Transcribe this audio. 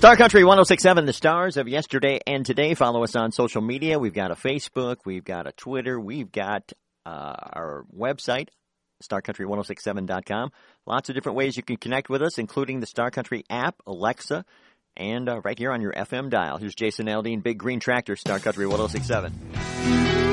Star Country 106.7, the stars of yesterday and today. Follow us on social media. We've got a Facebook. We've got a Twitter. We've got our website, starcountry1067.com. Lots of different ways you can connect with us, including the Star Country app, Alexa, and right here on your FM dial. Here's Jason Aldean, Big Green Tractor, Star Country 106.7.